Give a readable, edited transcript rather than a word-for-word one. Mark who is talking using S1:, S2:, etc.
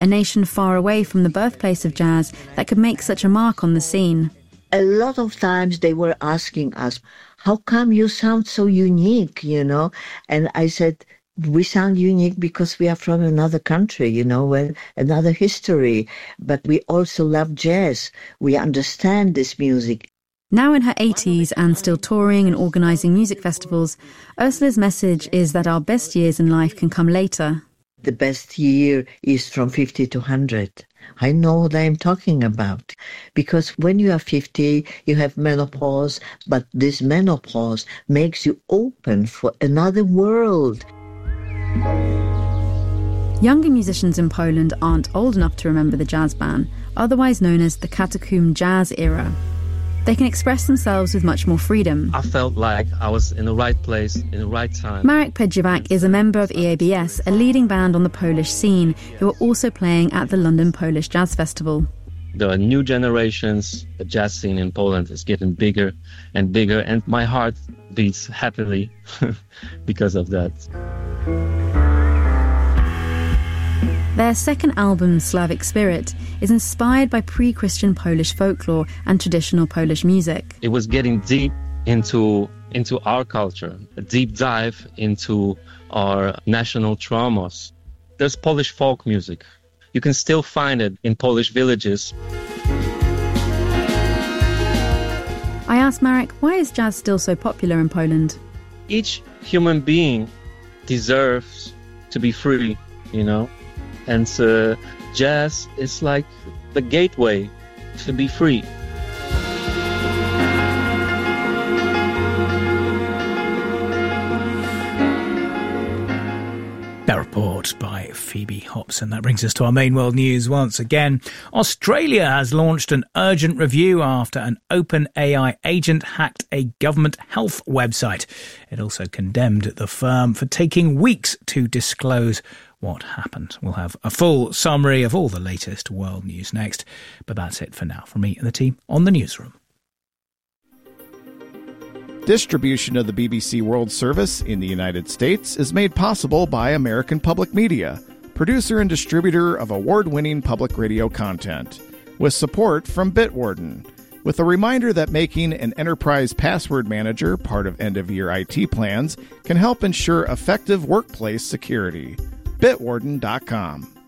S1: a nation far away from the birthplace of jazz that could make such a mark on the scene.
S2: A lot of times they were asking us, how come you sound so unique, And I said, we sound unique because we are from another country, another history. But we also love jazz. We understand this music.
S1: Now in her 80s and still touring and organising music festivals, Ursula's message is that our best years in life can come later.
S2: The best year is from 50 to 100. I know what I'm talking about. Because when you are 50, you have menopause, but this menopause makes you open for another world.
S1: Younger musicians in Poland aren't old enough to remember the jazz ban, otherwise known as the Catacomb Jazz era. They can express themselves with much more freedom.
S3: I felt like I was in the right place, in the right time.
S1: Marek Pedrzywak is a member of EABS, a leading band on the Polish scene, who are also playing at the London Polish Jazz Festival.
S3: The new generations, the jazz scene in Poland is getting bigger and bigger, and my heart beats happily because of that.
S1: Their second album, Slavic Spirit, is inspired by pre-Christian Polish folklore and traditional Polish music.
S3: It was getting deep into our culture, a deep dive into our national traumas. There's Polish folk music. You can still find it in Polish villages.
S1: I asked Marek, why is jazz still so popular in Poland?
S3: Each human being deserves to be free, And jazz is like the gateway to be free.
S4: That report by Phoebe Hobson. That brings us to our main world news once again. Australia has launched an urgent review after an OpenAI agent hacked a government health website. It also condemned the firm for taking weeks to disclose what happened. We'll have a full summary of all the latest world news next, but that's it for now from me and the team on the newsroom.
S5: Distribution of the BBC World Service in the United States is made possible by American Public Media, producer and distributor of award-winning public radio content, with support from Bitwarden, with a reminder that making an enterprise password manager part of end-of-year IT plans can help ensure effective workplace security. Bitwarden.com.